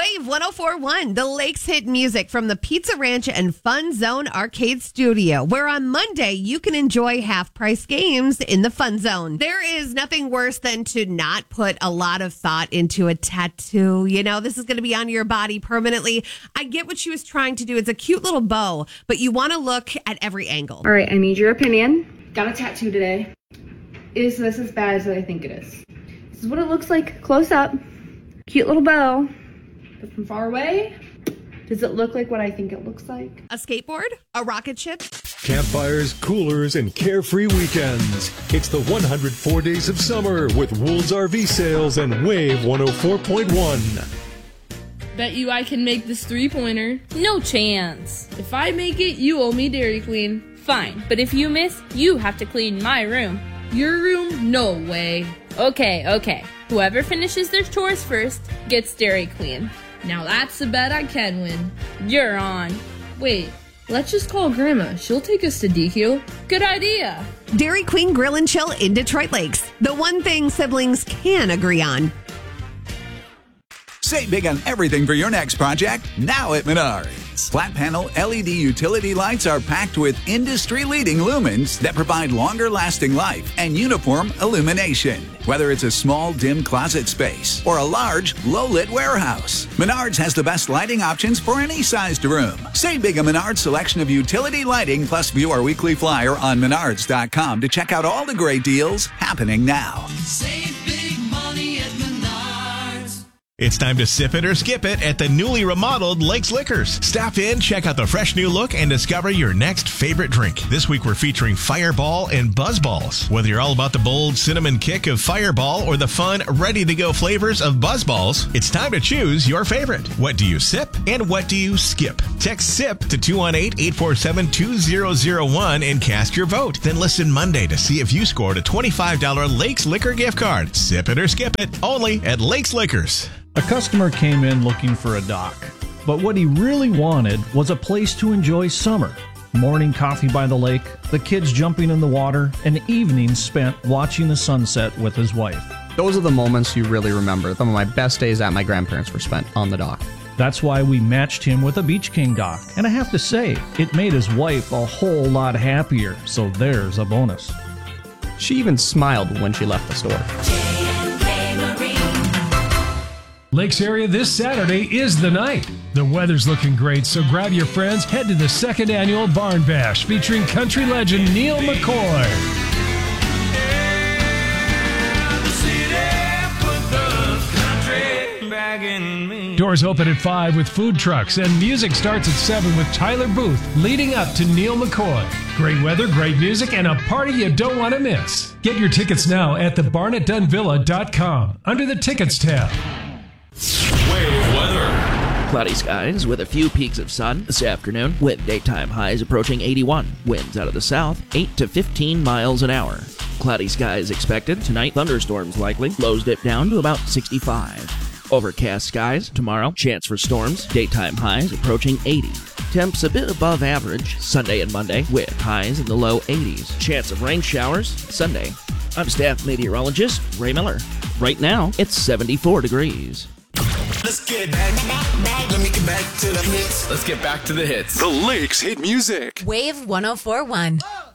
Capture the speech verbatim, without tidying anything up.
Wave one oh four point one, the Lakes hit music from the Pizza Ranch and Fun Zone Arcade Studio, where on Monday you can enjoy half-price games in the Fun Zone. There is nothing worse than to not put a lot of thought into a tattoo. You know, this is going to be on your body permanently. I get what she was trying to do. It's a cute little bow, but you want to look at every angle. All right, I need your opinion. Got a tattoo today. Is this as bad as I think it is? This is what it looks like close up. Cute little bow. But from far away, does it look like what I think it looks like? A skateboard? A rocket ship? Campfires, coolers, and carefree weekends. It's the one hundred four days of summer with Wool's R V Sales and Wave one oh four point one. Bet you I can make this three-pointer. No chance. If I make it, you owe me Dairy Queen. Fine, but if you miss, you have to clean my room. Your room? No way. Okay, okay. Whoever finishes their chores first gets Dairy Queen. Now that's a bet I can win. You're on. Wait, let's just call Grandma. She'll take us to D Q. Good idea. Dairy Queen Grill and Chill in Detroit Lakes. The one thing siblings can agree on. Save big on everything for your next project now at Menards. Flat panel L E D utility lights are packed with industry-leading lumens that provide longer-lasting life and uniform illumination. Whether it's a small, dim closet space or a large, low-lit warehouse, Menards has the best lighting options for any sized room. Save big on Menards' selection of utility lighting, plus view our weekly flyer on menards dot com to check out all the great deals happening now. Save big money at Menards. It's time to sip it or skip it at the newly remodeled Lakes Liquors. Stop in, check out the fresh new look, and discover your next favorite drink. This week we're featuring Fireball and Buzzballs. Whether you're all about the bold cinnamon kick of Fireball or the fun, ready-to-go flavors of Buzzballs, it's time to choose your favorite. What do you sip and what do you skip? Text SIP to two one eight, eight four seven, two zero zero one and cast your vote. Then listen Monday to see if you scored a twenty-five dollars Lakes Liquor gift card. Sip it or skip it, only at Lakes Liquors. A customer came in looking for a dock, but what he really wanted was a place to enjoy summer. Morning coffee by the lake, the kids jumping in the water, and evenings spent watching the sunset with his wife. Those are the moments you really remember. Some of my best days at my grandparents were spent on the dock. That's why we matched him with a Beach King dock. And I have to say, it made his wife a whole lot happier, so there's a bonus. She even smiled when she left the store. Lakes area this Saturday is the night. The weather's looking great, so grab your friends, head to the second annual Barn Bash featuring country legend Neil McCoy. Doors open at five with food trucks, and music starts at seven with Tyler Booth leading up to Neil McCoy. Great weather, great music, and a party you don't want to miss. Get your tickets now at the barnett dunn villa dot com under the Tickets tab. Wave weather. Cloudy skies with a few peaks of sun this afternoon, with daytime highs approaching eighty-one. Winds out of the south, eight to fifteen miles an hour. Cloudy skies expected tonight, thunderstorms likely. Lows dip down to about sixty-five. Overcast skies tomorrow, chance for storms, daytime highs approaching eighty. Temps a bit above average Sunday and Monday, with highs in the low eighties. Chance of rain showers Sunday. I'm staff meteorologist Ray Miller. Right now, it's seventy-four degrees. Let's get back, back, back. Let me get back to the hits. Let's get back to the hits. The Lakes hit music. Wave one oh four point one.